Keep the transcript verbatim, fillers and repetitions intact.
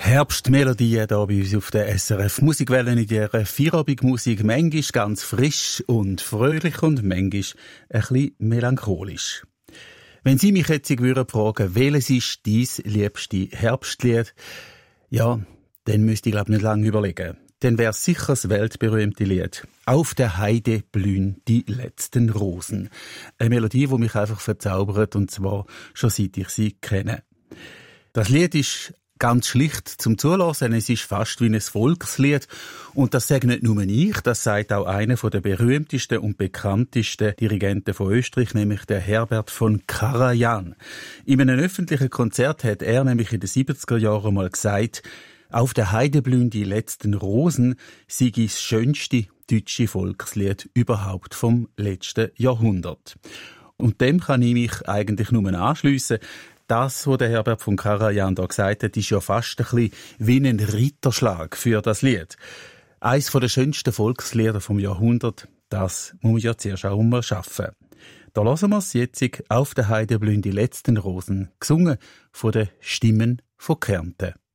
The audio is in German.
Herbstmelodien hier bei uns auf der S R F Musikwelle in ihrer Feierabendmusik. Manchmal ganz frisch und fröhlich und manchmal ein bisschen melancholisch. Wenn Sie mich jetzt würden fragen, welches ist dein liebste Herbstlied? Ja, dann müsste ich glaube nicht lange überlegen. Dann wäre es sicher das weltberühmte Lied «Auf der Heide blühen die letzten Rosen». Eine Melodie, die mich einfach verzaubert, und zwar schon seit ich sie kenne. Das Lied ist ganz schlicht zum Zuhören. Es ist fast wie ein Volkslied. Und das sage nicht nur ich, das sagt auch einer der berühmtesten und bekanntesten Dirigenten von Österreich, nämlich der Herbert von Karajan. In einem öffentlichen Konzert hat er nämlich in den siebziger Jahren mal gesagt, «Auf der Heide blühen die letzten Rosen» sei das schönste deutsche Volkslied überhaupt vom letzten Jahrhundert. Und dem kann ich mich eigentlich nur anschliessen. Das, was der Herbert von Karajan da gesagt hat, ist ja fast ein bisschen wie ein Ritterschlag für das Lied. Eines der schönsten Volkslieder vom Jahrhundert, das muss man ja zuerst auch mal schaffen. Da hören wir es jetzt, «Auf der Heide blühen die letzten Rosen», gesungen von den Stimmen von Kärnten.